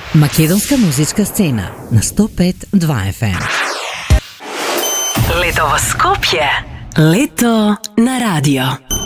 Македонска музичка сцена на 105.2 FM. Лето во Скопје. Лето на радио.